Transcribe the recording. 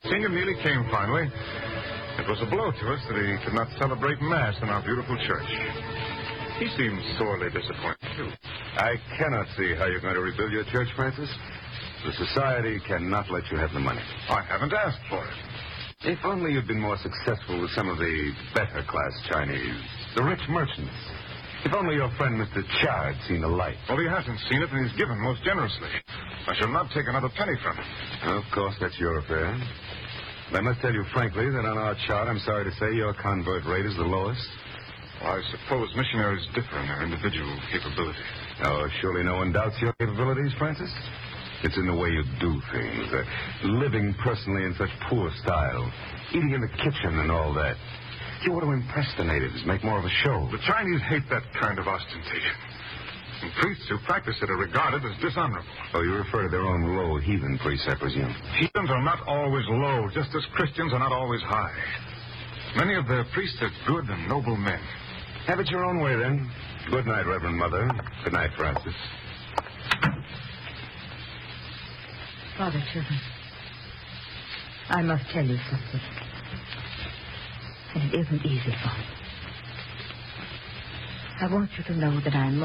King Emile came finally. It was a blow to us that he could not celebrate Mass in our beautiful church. He seemed sorely disappointed, too. I cannot see how you're going to rebuild your church, Francis. The society cannot let you have the money. I haven't asked for it. If only you'd been more successful with some of the better-class Chinese, the rich merchants. If only your friend Mr. Chia had seen the light. Well, he hasn't seen it, and he's given most generously. I shall not take another penny from him. Of course, that's your affair. I must tell you frankly that on our chart, I'm sorry to say, your convert rate is the lowest. I suppose missionaries differ in their individual capability. Oh, surely no one doubts your capabilities, Francis? It's in the way you do things. Living personally in such poor style. Eating in the kitchen and all that. You ought to impress the natives, make more of a show. The Chinese hate that kind of ostentation. And priests who practice it are regarded as dishonorable. Oh, you refer to their own low heathen priests, I presume. Heathens are not always low, just as Christians are not always high. Many of their priests are good and noble men. Have it your own way, then. Good night, Reverend Mother. Good night, Francis. Father Chilton, I must tell you something. And it isn't easy, Father. I want you to know that I'm